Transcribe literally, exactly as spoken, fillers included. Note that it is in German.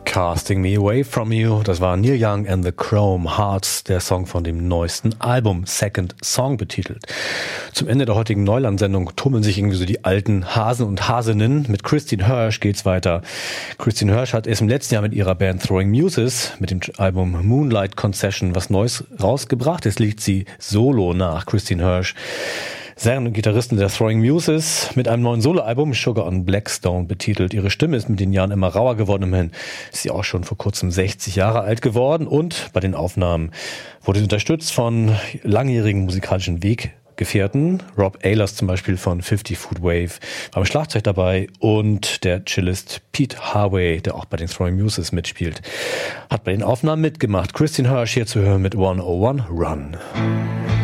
Casting Me Away From You, das war Neil Young and the Chrome Hearts, der Song von dem neuesten Album, Second Song betitelt. Zum Ende der heutigen Neuland-Sendung tummeln sich irgendwie so die alten Hasen und Hasinnen. Mit Christine Hirsch geht's weiter. Christine Hirsch hat erst im letzten Jahr mit ihrer Band Throwing Muses mit dem Album Moonlight Concession was Neues rausgebracht. Jetzt liegt sie solo nach. Christine Hirsch, Sängerin und Gitarristin der Throwing Muses, mit einem neuen Soloalbum Sugar on Blackstone betitelt. Ihre Stimme ist mit den Jahren immer rauer geworden. Immerhin ist sie auch schon vor kurzem sechzig Jahre alt geworden und bei den Aufnahmen wurde sie unterstützt von langjährigen musikalischen Weggefährten. Rob Ayers zum Beispiel von fifty Foot Wave war am Schlagzeug dabei und der Cellist Pete Harvey, der auch bei den Throwing Muses mitspielt, hat bei den Aufnahmen mitgemacht. Christine Hirsch hier zu hören mit one oh one Run.